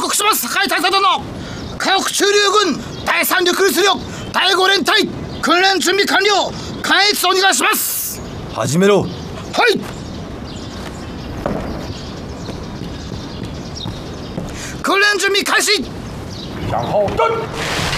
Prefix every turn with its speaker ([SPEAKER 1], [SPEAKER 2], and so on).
[SPEAKER 1] 告します。堺大佐殿、火北中流軍第3緑立旅第5連隊訓練準備完了。関越お願いします。
[SPEAKER 2] 始めろ。
[SPEAKER 1] はい。訓練準備開始。
[SPEAKER 3] 向后蹲。